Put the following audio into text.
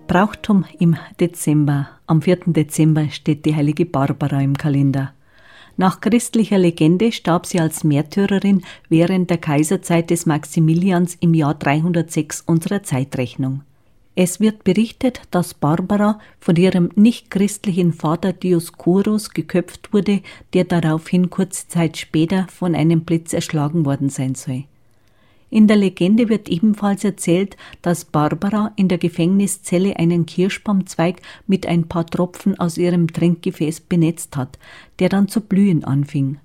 Brauchtum im Dezember. Am 4. Dezember steht die heilige Barbara im Kalender. Nach christlicher Legende starb sie als Märtyrerin während der Kaiserzeit des Maximilians im Jahr 306 unserer Zeitrechnung. Es wird berichtet, dass Barbara von ihrem nichtchristlichen Vater Dioskuros geköpft wurde, der daraufhin kurze Zeit später von einem Blitz erschlagen worden sein soll. In der Legende wird ebenfalls erzählt, dass Barbara in der Gefängniszelle einen Kirschbaumzweig mit ein paar Tropfen aus ihrem Trinkgefäß benetzt hat, der dann zu blühen anfing.